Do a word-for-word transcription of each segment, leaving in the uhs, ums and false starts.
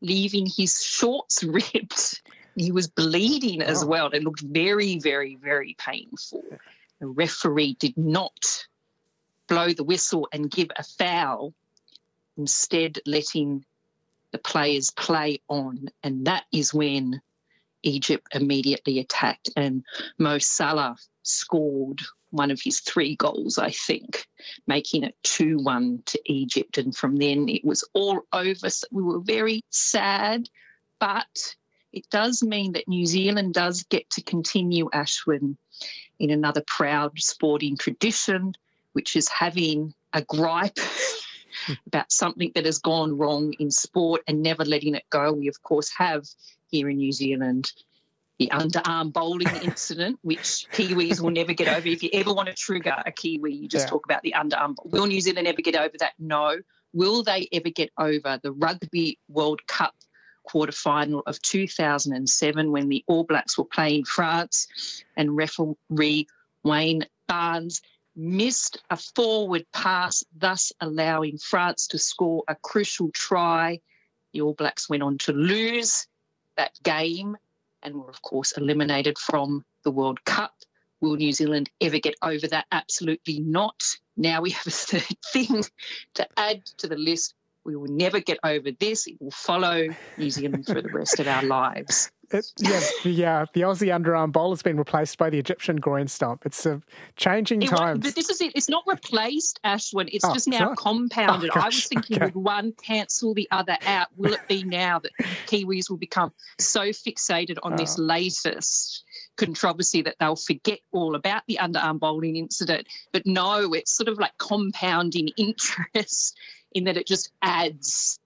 leaving his shorts ripped. He was bleeding as oh. well. It looked very, very, very painful. The referee did not blow the whistle and give a foul, instead letting the players play on. And that is when Egypt immediately attacked, and Mo Salah scored one of his three goals, I think, making it two one to Egypt. And from then it was all over. So we were very sad, but it does mean that New Zealand does get to continue, Ashwin, in another proud sporting tradition, which is having a gripe about something that has gone wrong in sport and never letting it go. We, of course, have here in New Zealand the underarm bowling incident, which Kiwis will never get over. If you ever want to trigger a Kiwi, you just yeah. talk about the underarm. Will New Zealand ever get over that? No. Will they ever get over the Rugby World Cup quarterfinal of two thousand seven when the All Blacks were playing France and referee Wayne Barnes missed a forward pass, thus allowing France to score a crucial try? The All Blacks went on to lose that game and were, of course, eliminated from the World Cup. Will New Zealand ever get over that? Absolutely not. Now we have a third thing to add to the list. We will never get over this. It will follow New Zealand for the rest of our lives. It, yeah, the, uh, the Aussie underarm bowl has been replaced by the Egyptian groin stomp. It's a changing it times. But this is it. It's not replaced, Ashwin. It's oh, just it's now not? compounded. Oh, I was thinking, okay. would one cancel the other out? Will it be now that Kiwis will become so fixated on oh. this latest controversy that they'll forget all about the underarm bowling incident? But no, it's sort of like compounding interest in that it just adds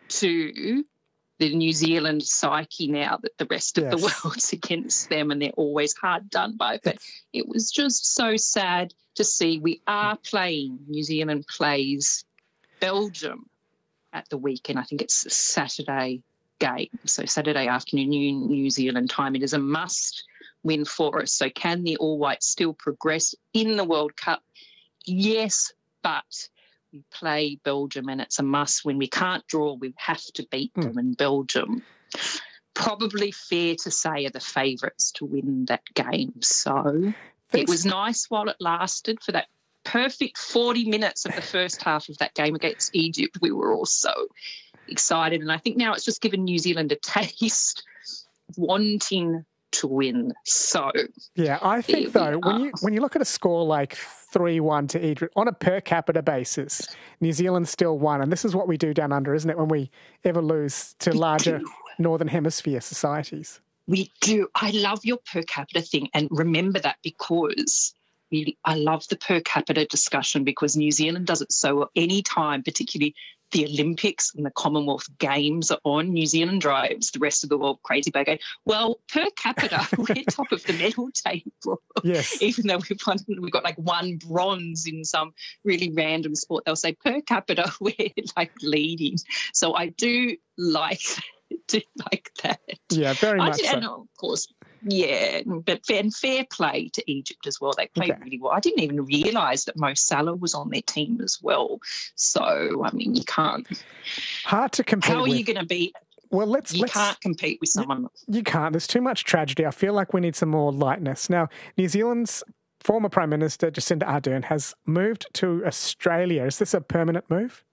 to the New Zealand psyche now that the rest of yes. the world's against them and they're always hard done by. But it's... it was just so sad to see. We are playing, New Zealand plays Belgium at the weekend. I think it's a Saturday game. So Saturday afternoon, New Zealand time. It is a must win for us. So can the All Whites still progress in the World Cup? Yes, but we play Belgium and it's a must. When we can't draw, we have to beat them. Mm. And Belgium, probably fair to say, are the favourites to win that game. So Thanks. It was nice while it lasted. For that perfect forty minutes of the first half of that game against Egypt, we were all so excited. And I think now it's just given New Zealand a taste of wanting to win. So yeah, I think though when you when you look at a score like three one to Egypt on a per capita basis, New Zealand still won, and this is what we do down under, isn't it? When we ever lose to we larger do. Northern Hemisphere societies, we do. I love your per capita thing, and remember that because really, I love the per capita discussion because New Zealand does it so well. Any time, particularly the Olympics and the Commonwealth Games are on, New Zealand drives the rest of the world crazy by going, well, per capita, we're top of the medal table. Yes. Even though we've, won, we've got like one bronze in some really random sport, they'll say per capita, we're like leading. So I do like, do like that. Yeah, very I much did, so. And of course, yeah, but fair, and fair play to Egypt as well. They played okay. really well. I didn't even realise that Mo Salah was on their team as well. So, I mean, you can't. Hard to compete How are with. you going to beat? Well, let's. You let's, can't compete with someone. You, you can't. There's too much tragedy. I feel like we need some more lightness. Now, New Zealand's former Prime Minister, Jacinda Ardern, has moved to Australia. Is this a permanent move?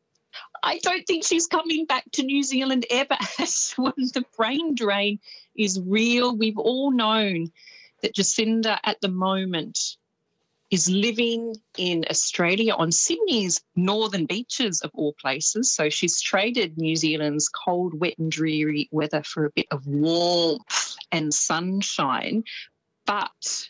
I don't think she's coming back to New Zealand ever. When the brain drain is real. We've all known that Jacinda at the moment is living in Australia on Sydney's northern beaches of all places. So she's traded New Zealand's cold, wet and dreary weather for a bit of warmth and sunshine. But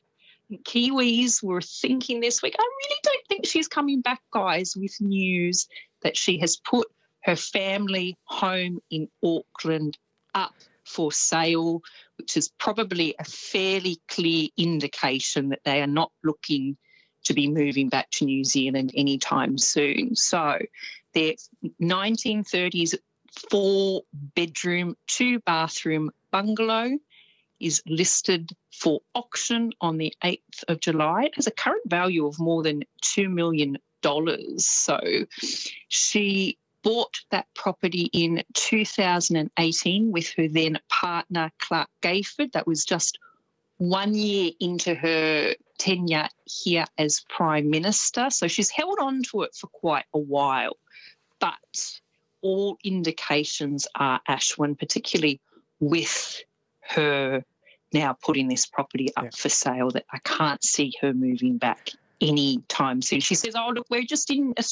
Kiwis were thinking this week, I really don't think she's coming back, guys, with news that she has put her family home in Auckland up for sale, which is probably a fairly clear indication that they are not looking to be moving back to New Zealand anytime soon. So their nineteen thirties four-bedroom, two-bathroom bungalow is listed for auction on the eighth of July. It has a current value of more than two million dollars. So she bought that property in two thousand eighteen with her then partner, Clark Gayford. That was just one year into her tenure here as Prime Minister. So she's held on to it for quite a while. But all indications are, Ashwin, particularly with her now putting this property up yeah. for sale, that I can't see her moving back any time soon. She says, oh, look, we're just in